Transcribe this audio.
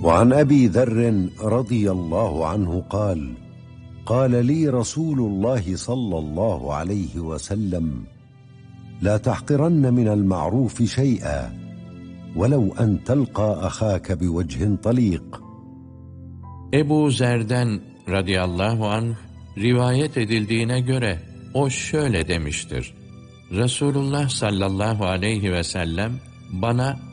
وعن أبي ذر رضي الله عنه قال: قال لي رسول الله صلى الله عليه وسلم: لا تحقرن من المعروف شيئا ولو أن تلقى أخاك بوجه طليق. Ebu Zer'den radıyallahu anh rivayet edildiğine göre o şöyle demiştir: Resulullah sallallahu aleyhi ve sellem bana